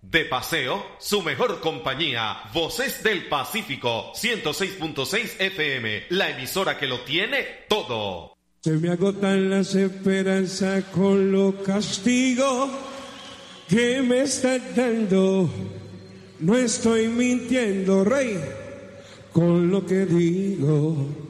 De paseo, su mejor compañía. Voces del Pacífico, 106.6 FM, la emisora que lo tiene todo. Se me agotan las esperanzas con los castigos que me estás dando. No estoy mintiendo, rey, con lo que digo.